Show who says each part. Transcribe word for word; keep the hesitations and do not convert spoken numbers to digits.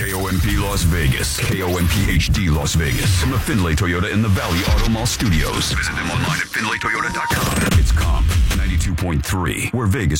Speaker 1: K O M P Las Vegas. K O M P H D Las Vegas. From the Findlay Toyota in the Valley Auto Mall Studios. Visit them online at Findlay Toyota dot com. It's Comp ninety-two point three, where Vegas